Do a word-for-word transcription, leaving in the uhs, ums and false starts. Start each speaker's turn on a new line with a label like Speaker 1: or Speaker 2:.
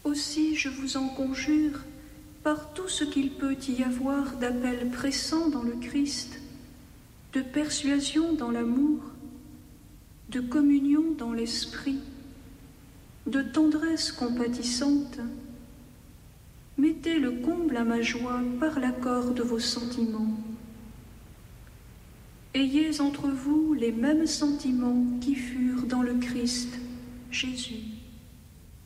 Speaker 1: Aussi, je vous en conjure, par tout ce qu'il peut y avoir d'appel pressant dans le Christ, de persuasion dans l'amour, de communion dans l'esprit, de tendresse compatissante, mettez le comble à ma joie par l'accord de vos sentiments. Ayez entre vous les mêmes sentiments qui furent dans le Christ Jésus.